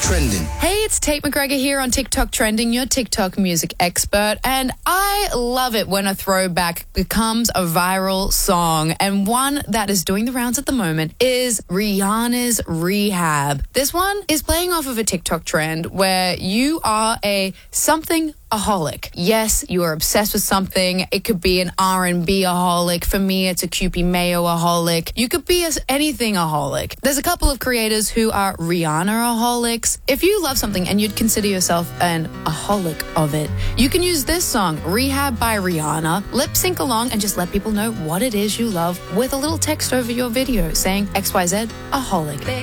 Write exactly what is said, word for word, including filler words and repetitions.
Trending. Hey, it's Tate McGregor here on TikTok Trending, your TikTok music expert. And I love it when a throwback becomes a viral song. And one that is doing the rounds at the moment is Rihanna's Rehab. This one is playing off of a TikTok trend where you are a something-aholic. Yes, you are obsessed with something. It could be an R and B-aholic. For me, it's a Kewpie Mayo-aholic. You could be a anything-aholic. There's a couple of creators who are Rihanna-aholics. If you love something and you'd consider yourself an aholic of it, you can use this song, Rehab by Rihanna, lip sync along and just let people know what it is you love with a little text over your video saying X Y Z aholic.